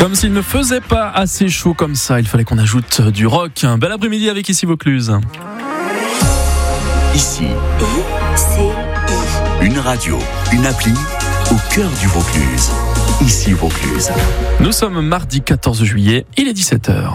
Comme s'il ne faisait pas assez chaud comme ça, il fallait qu'on ajoute du rock. Un bel après-midi avec Ici Vaucluse. Ici, une radio, une appli au cœur du Vaucluse. Ici Vaucluse. Nous sommes mardi 14 juillet, il est 17h.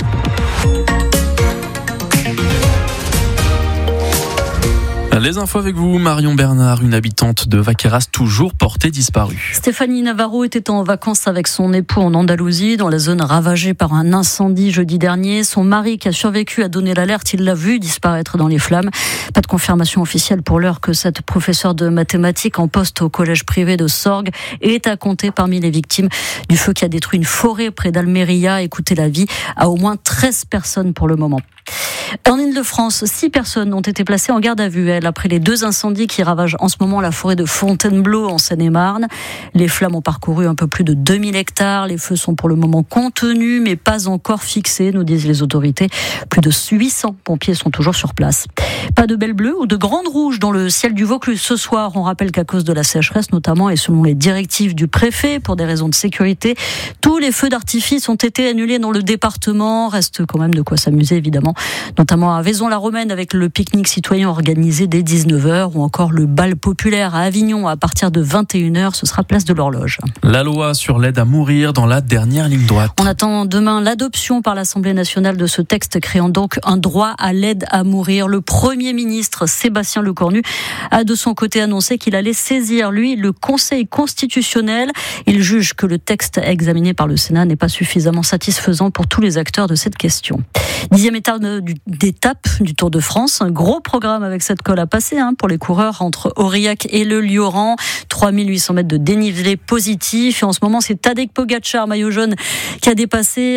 Les infos avec vous, Marion Bernard, une habitante de Vaqueras toujours portée disparue. Stéphanie Navarro était en vacances avec son époux en Andalousie, dans la zone ravagée par un incendie jeudi dernier. Son mari, qui a survécu, a donné l'alerte. Il l'a vu disparaître dans les flammes. Pas de confirmation officielle pour l'heure que cette professeure de mathématiques en poste au collège privé de Sorgues est à compter parmi les victimes du feu qui a détruit une forêt près d'Almeria et coûté la vie à au moins 13 personnes pour le moment. En Île-de-France, 6 personnes ont été placées en garde à vue après les 2 incendies qui ravagent en ce moment la forêt de Fontainebleau en Seine-et-Marne. Les flammes ont parcouru un peu plus de 2000 hectares. Les feux sont pour le moment contenus, mais pas encore fixés, nous disent les autorités. Plus de 800 pompiers sont toujours sur place. Pas de belles bleues ou de grandes rouges dans le ciel du Vaucluse ce soir. On rappelle qu'à cause de la sécheresse notamment et selon les directives du préfet pour des raisons de sécurité, tous les feux d'artifice ont été annulés dans le département. Reste quand même de quoi s'amuser évidemment, notamment à Vaison-la-Romaine avec le pique-nique citoyen organisé dès 19h ou encore le bal populaire à Avignon à partir de 21h. Ce sera place de l'Horloge. La loi sur l'aide à mourir dans la dernière ligne droite. On attend demain l'adoption par l'Assemblée nationale de ce texte créant donc un droit à l'aide à mourir. Le Premier ministre Sébastien Lecornu a de son côté annoncé qu'il allait saisir, lui, le Conseil constitutionnel. Il juge que le texte examiné par le Sénat n'est pas suffisamment satisfaisant pour tous les acteurs de cette question. 10e étape du Tour de France. Un gros programme avec cette colle à passer pour les coureurs entre Aurillac et le Lioran. 3800 mètres de dénivelé positif. Et en ce moment, c'est Tadej Pogačar, maillot jaune, qui a dépassé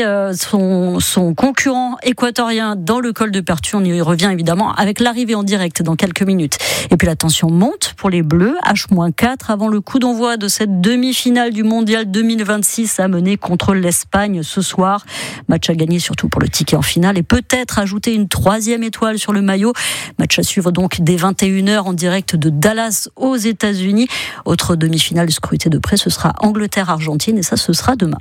son concurrent équatorien dans le col de Pertu. On y revient évidemment avec l'arrivée en direct dans quelques minutes. Et puis la tension monte pour les Bleus. H-4 avant le coup d'envoi de cette demi-finale du Mondial 2026 à mener contre l'Espagne ce soir. Match à gagner surtout pour le ticket en finale et peut-être ajouter une 3e étoile sur le maillot. Match à suivre donc dès 21h en direct de Dallas aux États-Unis. Autre demi-finale scrutée de près, ce sera Angleterre-Argentine et ça, ce sera demain.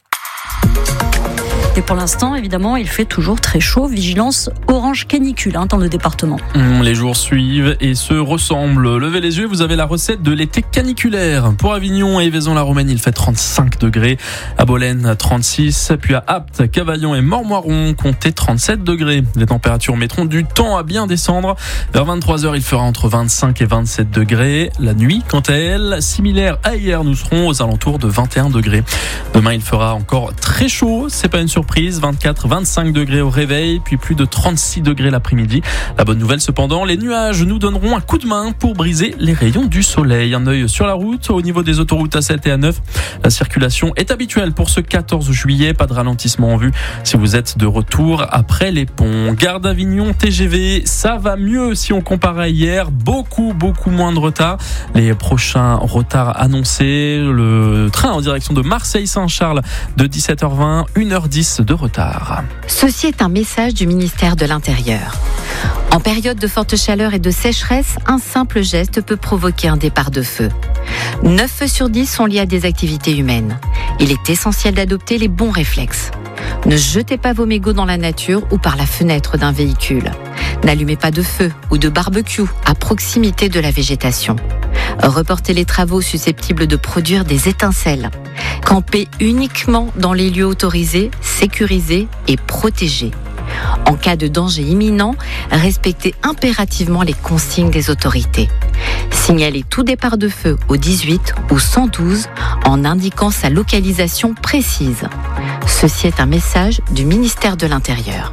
Et pour l'instant, évidemment, il fait toujours très chaud. Vigilance orange canicule dans le département. Les jours suivent et se ressemblent. Levez les yeux, vous avez la recette de l'été caniculaire. Pour Avignon et Vaison-la-Romaine, il fait 35 degrés. À Bolène, 36. Puis à Apt, Cavaillon et Mormoiron, comptez 37 degrés. Les températures mettront du temps à bien descendre. Vers 23h, il fera entre 25 et 27 degrés. La nuit, quant à elle, similaire à hier, nous serons aux alentours de 21 degrés. Demain, il fera encore très chaud. C'est pas une surprise. 24-25 degrés au réveil, puis plus de 36 degrés l'après-midi. La bonne nouvelle cependant, les nuages nous donneront un coup de main pour briser les rayons du soleil. Un œil sur la route, au niveau des autoroutes A7 et A9. La circulation est habituelle pour ce 14 juillet. Pas de ralentissement en vue si vous êtes de retour après les ponts. Gare d'Avignon, TGV, ça va mieux si on compare à hier. Beaucoup moins de retard. Les prochains retards annoncés, le train en direction de Marseille-Saint-Charles de 17h20, 1h10 de retard. Ceci est un message du ministère de l'Intérieur. En période de forte chaleur et de sécheresse, un simple geste peut provoquer un départ de feu. 9 feux sur 10 sont liés à des activités humaines. Il est essentiel d'adopter les bons réflexes. Ne jetez pas vos mégots dans la nature ou par la fenêtre d'un véhicule. N'allumez pas de feu ou de barbecue à proximité de la végétation. Reportez les travaux susceptibles de produire des étincelles. Campez uniquement dans les lieux autorisés, sécurisés et protégés. En cas de danger imminent, respectez impérativement les consignes des autorités. Signalez tout départ de feu au 18 ou 112 en indiquant sa localisation précise. Ceci est un message du ministère de l'Intérieur.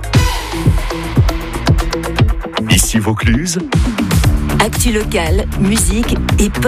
Ici Vaucluse. Actu locale, musique et